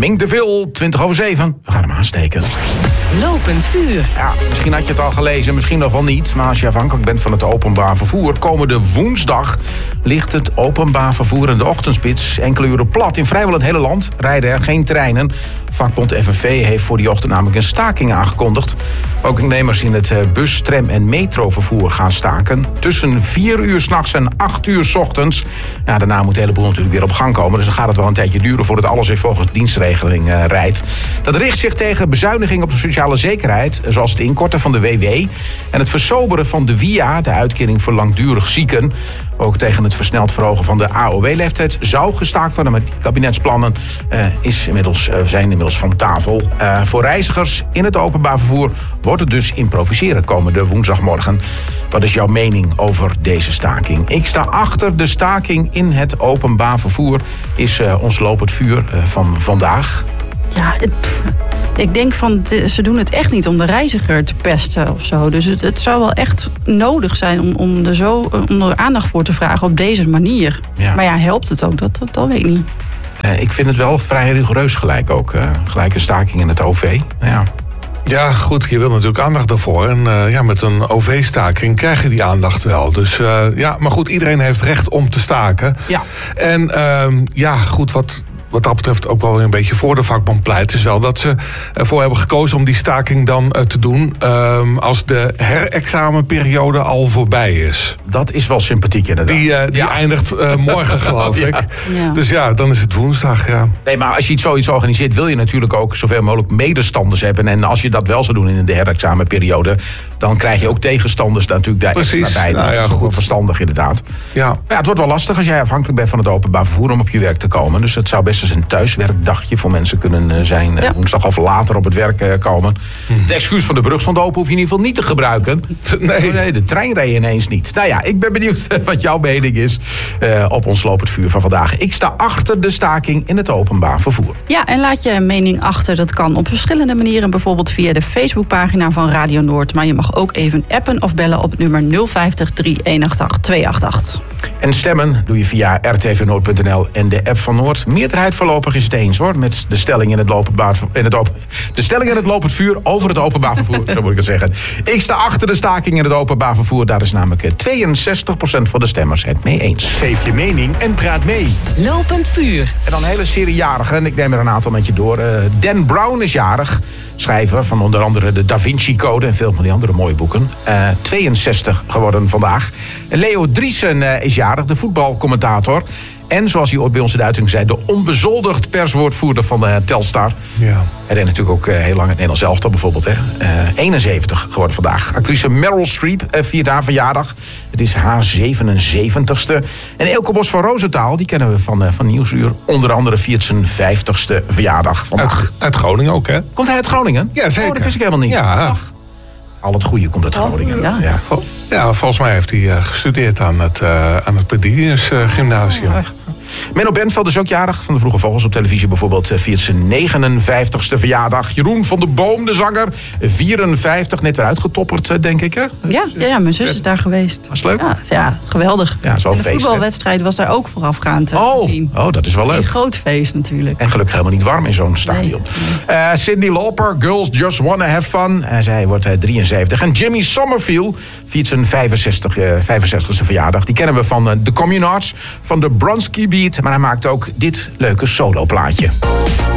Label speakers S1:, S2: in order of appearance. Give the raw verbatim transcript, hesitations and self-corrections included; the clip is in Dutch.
S1: Mink de Vil, twintig over zeven. We gaan hem aansteken.
S2: Lopend vuur.
S1: Ja, misschien had je het al gelezen, misschien nog wel niet. Maar als je afhankelijk bent van het openbaar vervoer... komende woensdag ligt het openbaar vervoer in de ochtendspits enkele uren plat. In vrijwel het hele land rijden er geen treinen. Vakbond F N V heeft voor die ochtend namelijk een staking aangekondigd. Ook nemers in het bus-, tram- en metrovervoer gaan staken. Tussen vier uur 's nachts en acht uur 's ochtends. Ja, daarna moet de hele boel natuurlijk weer op gang komen. Dus dan gaat het wel een tijdje duren voordat alles weer volgens dienstregeling uh, rijdt. Dat richt zich tegen bezuiniging op de sociale zekerheid, zoals het inkorten van de W W en het versoberen van de W I A, de uitkering voor langdurig zieken. Ook tegen het versneld verhogen van de A O W-leeftijd zou gestaakt worden. Maar die kabinetsplannen uh, is inmiddels, uh, zijn inmiddels van tafel. Uh, voor reizigers in het openbaar vervoer wordt het dus improviseren komende woensdagmorgen. Wat is jouw mening over deze staking? Ik sta achter de staking in het openbaar vervoer, is uh, ons lopend vuur uh, van vandaag.
S3: Ja, het, pff, ik denk van, ze doen het echt niet om de reiziger te pesten of zo. Dus het, het zou wel echt nodig zijn om, om, er zo, om er aandacht voor te vragen op deze manier. Ja. Maar ja, helpt het ook? Dat, dat, dat weet ik niet.
S1: Uh, ik vind het wel vrij rigoureus gelijk ook. Uh, gelijk een staking in het O V. Ja.
S4: Ja, goed, je wil natuurlijk aandacht daarvoor. En uh, ja, met een O V-staking krijg je die aandacht wel. Dus uh, ja, maar goed, iedereen heeft recht om te staken.
S1: Ja.
S4: En uh, ja, goed, wat... wat dat betreft ook wel weer een beetje voor de vakbond pleit... is wel dat ze ervoor hebben gekozen om die staking dan uh, te doen... Uh, als de herexamenperiode al voorbij is.
S1: Dat is wel sympathiek inderdaad.
S4: Die, uh, die ja. eindigt uh, morgen, geloof
S1: ja.
S4: ik.
S3: Ja.
S4: Dus ja, dan is het woensdag, ja.
S1: Nee, maar als je iets zoiets organiseert... wil je natuurlijk ook zoveel mogelijk medestanders hebben. En als je dat wel zou doen in de herexamenperiode... dan krijg je ook tegenstanders natuurlijk daar
S4: Precies.
S1: extra bij. Dus
S4: nou ja,
S1: dat is
S4: goed.
S1: wel verstandig inderdaad.
S4: Ja.
S1: Maar ja, het wordt wel lastig als jij afhankelijk bent van het openbaar vervoer... om op je werk te komen. Dus het zou best eens een thuiswerkdagje voor mensen kunnen zijn. Ja. Woensdag of later op het werk komen. Hmm. Het excuus van de brug stond open hoef je in ieder geval niet te gebruiken.
S4: Nee.
S1: nee de trein reed ineens niet. Nou ja, ik ben benieuwd wat jouw mening is uh, op ons lopend vuur van vandaag. Ik sta achter de staking in het openbaar vervoer.
S3: Ja, en laat je mening achter. Dat kan op verschillende manieren. Bijvoorbeeld via de Facebookpagina van Radio Noord. Maar je mag ook even appen of bellen op het nummer nul vijftig, drie eenentachtig, tweehonderdachtenachtig.
S1: En stemmen doe je via r t v noord punt n l en de app van Noord. Meerderheid voorlopig is het eens hoor, met de stelling in het openbaar in het open, de stelling in het lopend vuur over het openbaar vervoer, zo moet ik het zeggen. Ik sta achter de staking in het openbaar vervoer. Daar is namelijk tweeënzestig procent van de stemmers het mee eens.
S5: Geef je mening en praat mee.
S2: Lopend vuur.
S1: En dan een hele serie jarigen. Ik neem er een aantal met je door. Uh, Dan Brown is jarig. Schrijver van onder andere de Da Vinci Code en veel van die andere mooie boeken. Uh, tweeënzestig geworden vandaag. Leo Driesen uh, is jarig, de voetbalcommentator. En zoals hij ooit bij ons in de uiting zei... de onbezoldigd perswoordvoerder van de Telstar.
S4: Ja.
S1: Hij deed natuurlijk ook uh, heel lang het Nederlands elftal bijvoorbeeld. Hè. Uh, eenenzeventig geworden vandaag. Actrice Meryl Streep uh, viert haar verjaardag. Het is haar zevenenzeventigste. En Eelco Bos van Roosentaal, die kennen we van, uh, van Nieuwsuur. Onder andere viert zijn vijftigste verjaardag vandaag.
S4: Uit, uit Groningen ook, hè?
S1: Komt hij uit Groningen?
S4: Ja, zeker.
S1: Oh, dat wist ik helemaal niet.
S4: Ja.
S1: Ach, al het goede komt uit Groningen.
S3: Oh, ja.
S1: Ja.
S4: Ja, volgens mij heeft hij uh, gestudeerd aan het, uh, aan het Pedinius uh, Gymnasium.
S1: Oh, Menno Bentveld is ook jarig. Van de Vroege Vogels op televisie bijvoorbeeld. Viert zijn negenenvijftigste verjaardag. Jeroen van der Boom, de zanger. vierenvijftig, net weer uitgetopperd, denk ik. Hè?
S3: Ja, ja, ja, mijn zus is daar geweest.
S1: Was leuk?
S3: Ja, ja geweldig.
S1: Ja, is wel
S3: en de
S1: feest,
S3: voetbalwedstrijd was daar ook voorafgaand uh,
S1: oh,
S3: te zien.
S1: oh, dat is wel leuk.
S3: Een groot feest natuurlijk.
S1: En gelukkig helemaal niet warm in zo'n stadion. Nee. Uh, Cyndi Lauper, Girls Just Wanna Have Fun. Uh, zij wordt uh, drieënzeventig. En Jimmy Somerville viert zijn vijfenzestig, uh, vijfenzestigste verjaardag. Die kennen we van uh, de Communards, van de Bronski Beat. Maar hij maakt ook dit leuke soloplaatje.